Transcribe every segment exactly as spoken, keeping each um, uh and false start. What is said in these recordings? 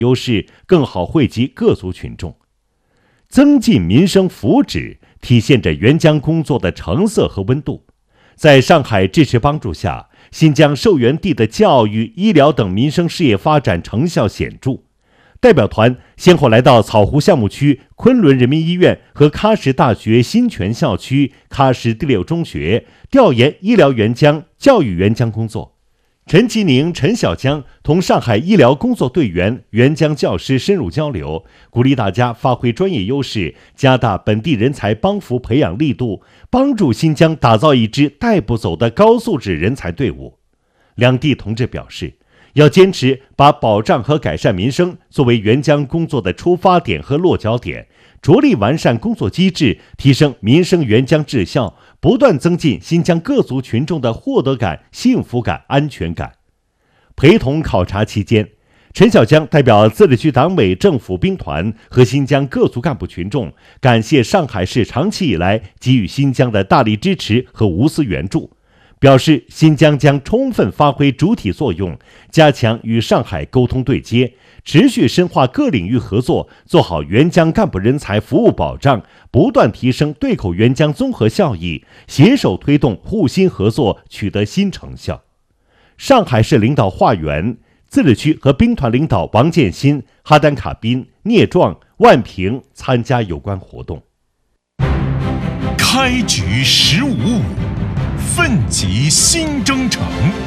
优势，更好惠及各族群众，增进民生福祉，体现着援疆工作的成色和温度。在上海支持帮助下，新疆受援地的教育、医疗等民生事业发展成效显著。代表团先后来到草湖项目区昆仑人民医院和喀什大学新泉校区、喀什第六中学调研医疗援疆、教育援疆工作。陈吉宁、陈小江同上海医疗工作队员、援疆教师深入交流，鼓励大家发挥专业优势，加大本地人才帮扶培养力度，帮助新疆打造一支带不走的高素质人才队伍。两地同志表示，要坚持把保障和改善民生作为援疆工作的出发点和落脚点，着力完善工作机制，提升民生援疆质效，不断增进新疆各族群众的获得感、幸福感、安全感。陪同考察期间，陈小江代表自治区党委政府兵团和新疆各族干部群众，感谢上海市长期以来给予新疆的大力支持和无私援助，表示新疆将充分发挥主体作用，加强与上海沟通对接，持续深化各领域合作，做好援疆干部人才服务保障，不断提升对口援疆综合效益，携手推动互信合作取得新成效。上海市领导华元、自治区和兵团领导王建新、哈丹卡宾、聂壮、万平参加有关活动。 开局十五五，奋楫新征程。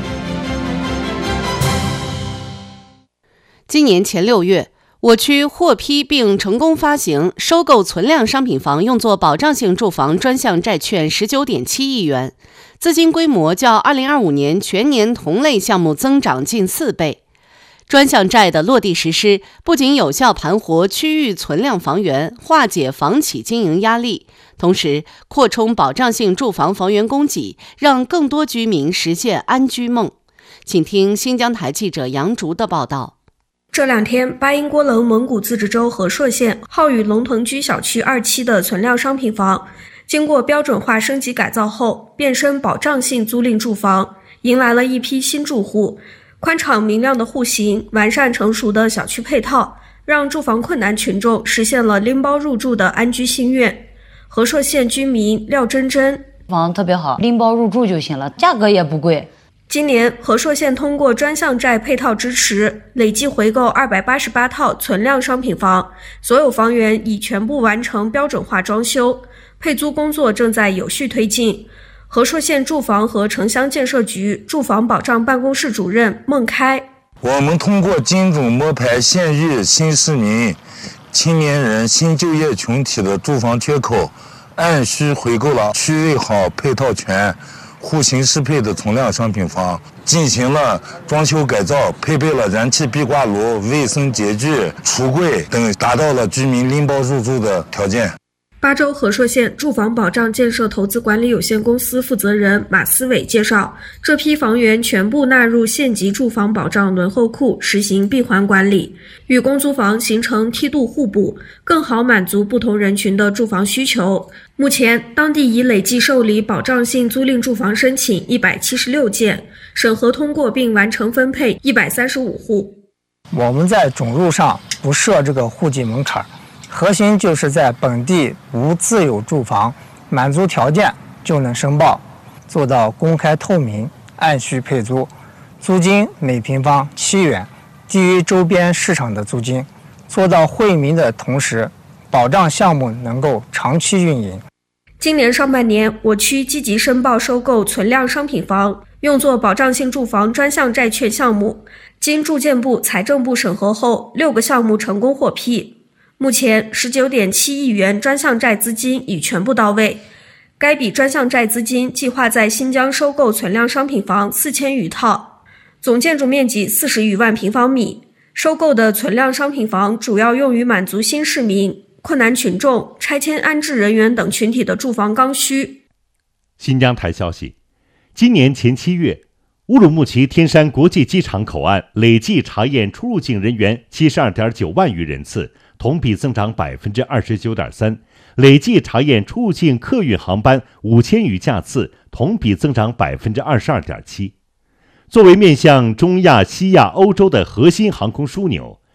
今年前六月，我区获批并成功发行收购存量商品房用作保障性住房专项债券 十九点七亿元，资金规模较二零二五年全年同类项目增长近四倍。专项债的落地实施，不仅有效盘活区域存量房源，化解房企经营压力，同时扩充保障性住房房源供给，让更多居民实现安居梦。请听新疆台记者杨竹的报道。 这两天，巴音郭楞蒙古自治州和硕县浩宇龙腾居小区二期的存量商品房，经过标准化升级改造后，变身保障性租赁住房，迎来了一批新住户。宽敞明亮的户型，完善成熟的小区配套，让住房困难群众实现了拎包入住的安居心愿。和硕县居民廖真真： 房特别好，拎包入住就行了，价格也不贵。 今年，和硕县通过专项债配套支持，累计回购二百八十八套存量商品房，所有房源已全部完成标准化装修，配租工作正在有序推进。和硕县住房和城乡建设局住房保障办公室主任孟开： 我们通过精准摸排县域新市民、青年人、新就业群体的住房缺口，按需回购了区位好、配套全、户型适配的存量商品房，进行了装修改造，配备了燃气壁挂炉、卫生洁具、橱柜等，达到了居民拎包入住的条件。 巴州和硕县住房保障建设投资管理有限公司负责人马思伟介绍，这批房源全部纳入县级住房保障轮候库，实行闭环管理，与公租房形成梯度互补，更好满足不同人群的住房需求。目前，当地已累计受理保障性租赁住房申请一百七十六件，审核通过并完成分配一百三十五户。 我们在准入上不设这个户籍门槛，核心就是在本地无自有住房，满足条件就能申报，做到公开透明、按需配租，租金每平方七元，低于周边市场的租金，做到惠民的同时，保障项目能够长期运营。 今年上半年，我区积极申报收购存量商品房，用作保障性住房专项债券项目，经住建部、财政部审核后，六个项目成功获批。目前 十九点七亿元专项债资金已全部到位，该笔专项债资金计划在新疆收购存量商品房四千余套，总建筑面积四十余万平方米。收购的存量商品房主要用于满足新市民、困难群众、拆迁安置人员等群体的住房刚需。 新疆台消息，今年前七月，乌鲁木齐天山国际机场口岸累计查验出入境人员七十二点九万余人次，同比增长 百分之二十九点三， 累计查验出入境客运航班五千余架次，同比增长 百分之二十二点七。作为面向中亚、西亚、欧洲的核心航空枢纽，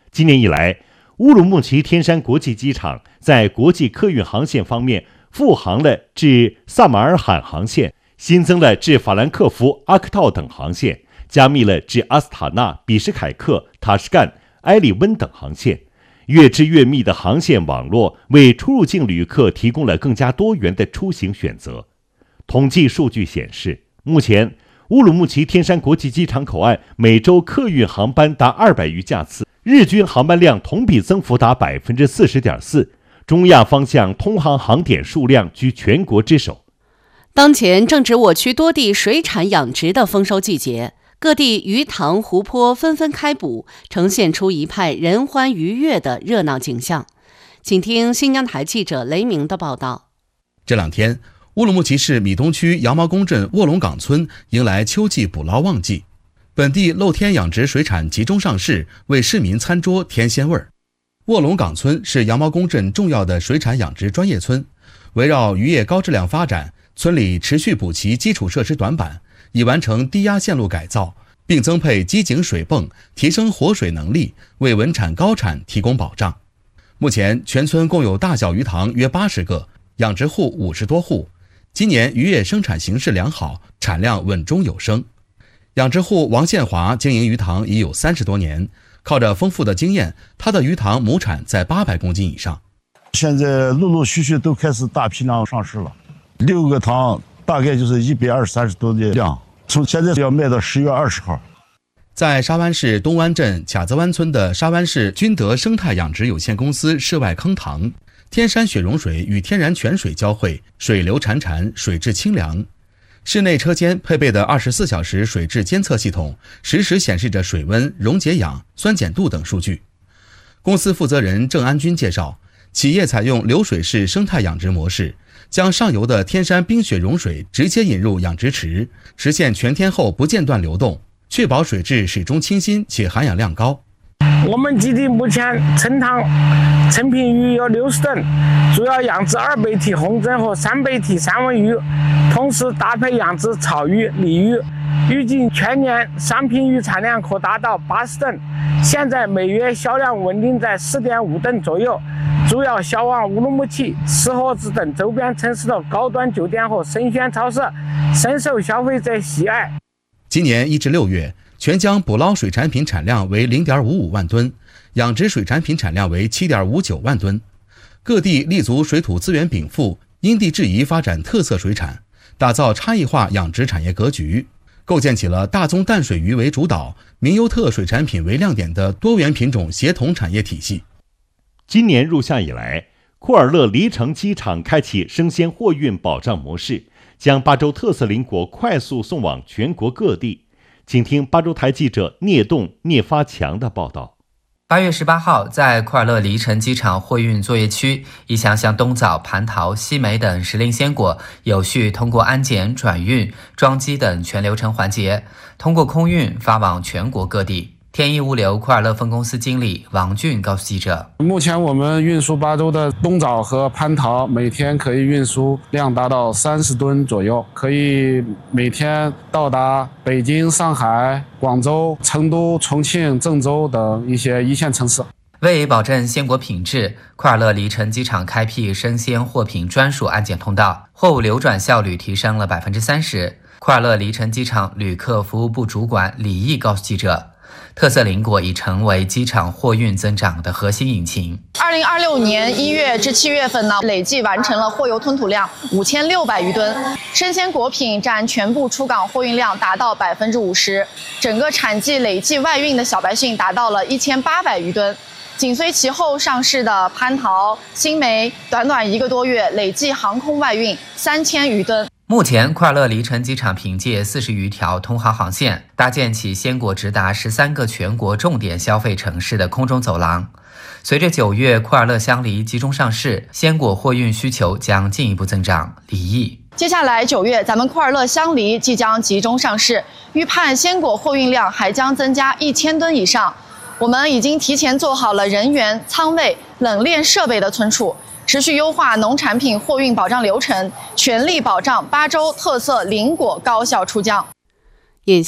今年以来，乌鲁木齐天山国际机场在国际客运航线方面复航了至萨马尔罕航线，新增了至法兰克福、阿克套等航线，加密了至阿斯塔纳、比什凯克、塔什干、埃里温等航线。越织越密的航线网络为出入境旅客提供了更加多元的出行选择。统计数据显示，目前乌鲁木齐天山国际机场口岸每周客运航班达二百余架次，日均航班量同比增幅达百分之四十点四，中亚方向通航航点数量居全国之首。 当前正值我区多地水产养殖的丰收季节，各地鱼塘湖泊纷纷开捕，呈现出一派人欢愉悦的热闹景象。请听新疆台记者雷鸣的报道。 这两天，乌鲁木齐市米东区羊毛公镇卧龙岗村迎来秋季捕捞旺季，本地露天养殖水产集中上市，为市民餐桌添鲜味儿。卧龙岗村是羊毛公镇重要的水产养殖专业村，围绕渔业高质量发展，村里持续补齐基础设施短板，已完成低压线路改造，并增配机井水泵，提升活水能力，为稳产高产提供保障。目前全村共有大小鱼塘约八十个，养殖户五十多户。今年渔业生产形势良好，产量稳中有升。养殖户王宪华经营鱼塘已有三十多年，靠着丰富的经验，他的鱼塘亩产在八百公斤以上。 现在陆陆续续都开始大批量上市了，六个塘大概就是一百二十三十多的量，从现在要卖到十月二十号。 在沙湾市东湾镇卡泽湾村的沙湾市君德生态养殖有限公司室外坑塘，天山雪融水与天然泉水交汇，水流潺潺，水质清凉。室内车间配备的二十四小时水质监测系统，实时显示着水温、溶解氧、酸碱度等数据。公司负责人郑安军介绍，企业采用流水式生态养殖模式，将上游的天山冰雪融水直接引入养殖池，实现全天候不间断流动，确保水质始终清新且含氧量高。 我们基地目前成塘成品鱼有六十吨，主要养殖二倍体红针和三倍体三文鱼，同时搭配养殖草鱼、鲤鱼，预计全年商品鱼产量可达到八十吨。现在每月销量稳定在四点五吨左右，主要销往乌鲁木齐、石河子等周边城市的高端酒店和生鲜超市，深受消费者喜爱。 今年一至六月，全疆捕捞水产品产量为 零点五五万吨，养殖水产品产量为 七点五九万吨。各地立足水土资源禀赋，因地制宜发展特色水产，打造差异化养殖产业格局，构建起了大宗淡水鱼为主导、名优特水产品为亮点的多元品种协同产业体系。 今年入夏以来，库尔勒黎城机场开启生鲜货运保障模式，将巴州特色林果快速送往全国各地。请听巴州台记者聂栋、聂发强的报道。 八月十八号，在库尔勒黎城机场货运作业区，一箱箱冬枣、蟠桃、西梅等时令鲜果有序通过安检、转运、装机等全流程环节，通过空运发往全国各地。天一物流库尔勒分公司经理王俊告诉记者， 目前我们运输巴州的冬枣和蟠桃每天可以运输量达到三十吨左右，可以每天到达北京、上海、广州、成都、重庆、郑州等一些一线城市。 为保证鲜果品质，库尔勒黎城机场开辟生鲜货品专属安检通道，货物流转效率提升了 百分之三十。库尔勒黎城机场旅客服务部主管李毅告诉记者，特色林果已成为机场货运增长的核心引擎。 二零二六年一月至七月份呢，累计完成了货邮吞吐量五千六百余吨，生鲜果品占全部出港货运量达到百分之五十，整个产季累计外运的小白蕈达到了一千八百余吨。紧随其后上市的蟠桃、新梅，短短一个多月累计航空外运三千余吨。 目前，库尔勒黎城机场凭借四十余条通航航线，搭建起鲜果直达十三个全国重点消费城市的空中走廊。随着九月库尔勒香梨集中上市，鲜果货运需求将进一步增长。李毅， 接下来九月，咱们库尔勒香梨即将集中上市，预判鲜果货运量还将增加一千吨以上。我们已经提前做好了人员、仓位、冷链设备的存储。持续优化农产品货运保障流程，全力保障巴州特色林果高效出酱。 眼下，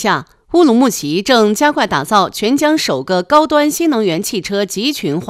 乌鲁木齐正加快打造全疆首个高端新能源汽车集群化